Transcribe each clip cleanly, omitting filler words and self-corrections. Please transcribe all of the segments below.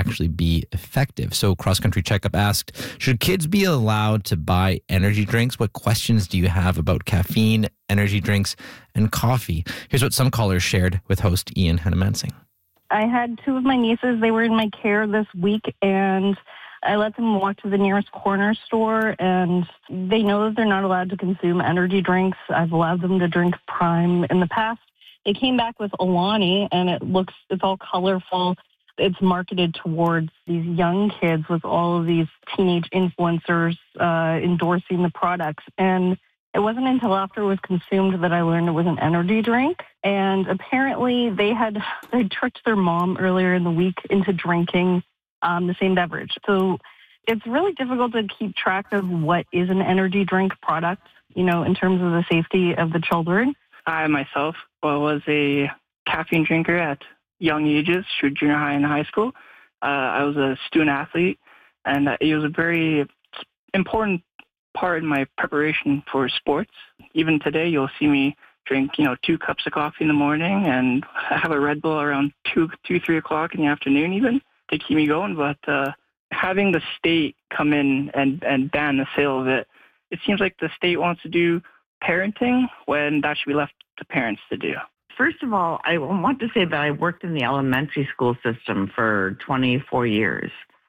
actually be effective. So Cross Country Checkup asked, should kids be allowed to buy energy drinks? What questions do you have about caffeine, energy drinks, and coffee? Here's what some callers shared with host Ian Hannamansing. I had two of my nieces. They were in my care this week, and I let them walk to the nearest corner store, and they know that they're not allowed to consume energy drinks. I've allowed them to drink Prime in the past. They came back with Alani, and it's all colorful. It's marketed towards these young kids with all of these teenage influencers endorsing the products. And it wasn't until after it was consumed that I learned it was an energy drink. And apparently they tricked their mom earlier in the week into drinking the same beverage. So it's really difficult to keep track of what is an energy drink product, in terms of the safety of the children. I myself was a caffeine drinker at young ages through junior high and high school. I was a student athlete, and it was a very important part in my preparation for sports. Even today, you'll see me drink, 2 cups of coffee in the morning and have a Red Bull around 3 o'clock in the afternoon even to keep me going. But having the state come in and ban the sale of it, it seems like the state wants to do parenting when that should be left to parents to do. First of all, I want to say that I worked in the elementary school system for 24 years.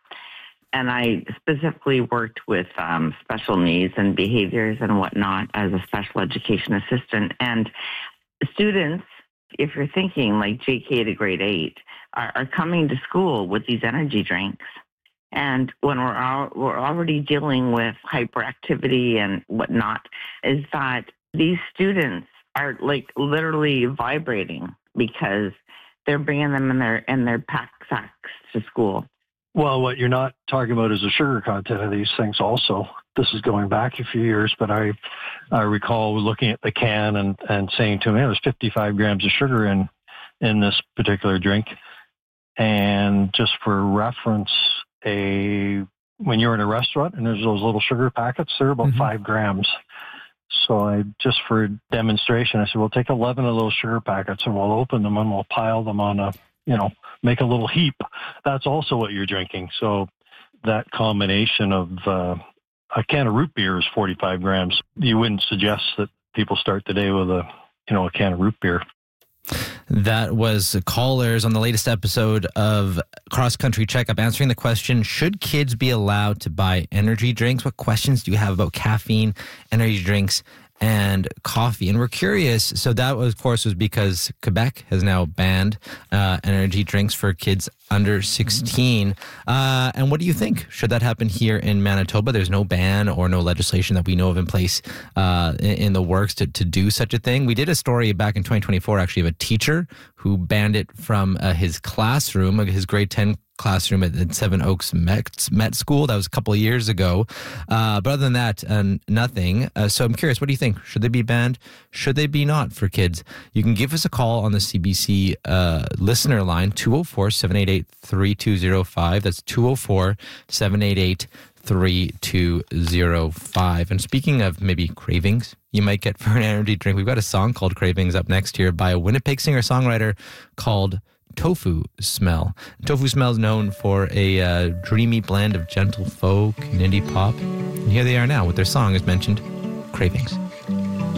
And I specifically worked with special needs and behaviors and whatnot as a special education assistant. And students, if you're thinking like JK to grade 8, are coming to school with these energy drinks. And when we're already dealing with hyperactivity and whatnot, is that these students are like literally vibrating because they're bringing them in their pack sacks to school. Well, what you're not talking about is the sugar content of these things also. This is going back a few years, but I recall looking at the can and saying to me, there's 55 grams of sugar in this particular drink. And just for reference, when you're in a restaurant and there's those little sugar packets, they're about 5 grams. So just for demonstration, I said, we'll take 11 of those sugar packets and we'll open them and we'll pile them on make a little heap. That's also what you're drinking. So that combination of a can of root beer is 45 grams. You wouldn't suggest that people start the day with a can of root beer. That was callers on the latest episode of Cross Country Checkup answering the question, should kids be allowed to buy energy drinks? What questions do you have about caffeine, energy drinks, and coffee? And we're curious. So that was, of course, was because Quebec has now banned energy drinks for kids under 16. And what do you think? Should that happen here in Manitoba? There's no ban or no legislation that we know of in place in the works to do such a thing. We did a story back in 2024, actually, of a teacher who banned it from his classroom, his grade 10 classroom at Seven Oaks Met School. That was a couple of years ago. But other than that, nothing. So I'm curious, what do you think? Should they be banned? Should they be not for kids? You can give us a call on the CBC listener line, 204-788-3205. That's 204-788-3205. And speaking of maybe cravings you might get for an energy drink, we've got a song called Cravings up next here by a Winnipeg singer-songwriter called Tofu Smell. Tofu Smell is known for a dreamy blend of gentle folk and indie pop. And here they are now with their song, as mentioned, Cravings.